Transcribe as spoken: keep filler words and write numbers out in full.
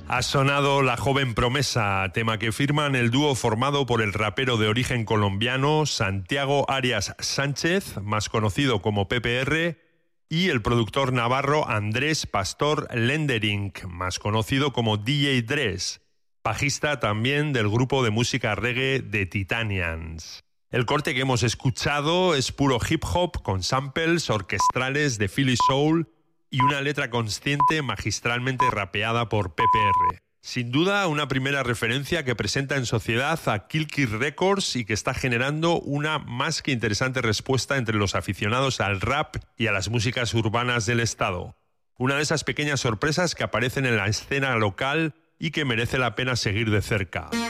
Ha sonado La Joven Promesa, tema que firman el dúo formado por el rapero de origen colombiano Santiago Arias Sánchez, más conocido como P P R, y el productor navarro Andrés Pastor Lendering, más conocido como D J Dress, bajista también del grupo de música reggae The Titanians. El corte que hemos escuchado es puro hip hop con samples orquestrales de Philly Soul y una letra consciente magistralmente rapeada por P P R. Sin duda, una primera referencia que presenta en sociedad a Kill Kill Records y que está generando una más que interesante respuesta entre los aficionados al rap y a las músicas urbanas del estado. Una de esas pequeñas sorpresas que aparecen en la escena local y que merece la pena seguir de cerca.